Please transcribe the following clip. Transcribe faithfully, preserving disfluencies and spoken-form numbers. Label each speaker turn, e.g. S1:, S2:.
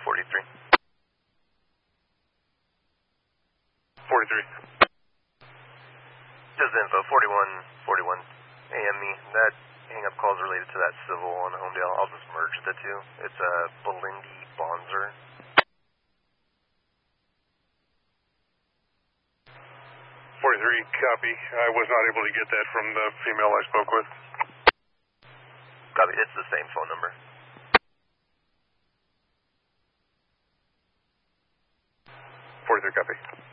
S1: forty-three.
S2: forty-three.
S1: Just info, forty-one forty-one A M E. That hang-up call is related to that civil on Homedale. I'll just merge the two. It's uh, Belindy Bonzer.
S2: forty-three, copy. I was not able to get that from the female I spoke with.
S1: Copy, it's the same phone number.
S2: forty-three, copy.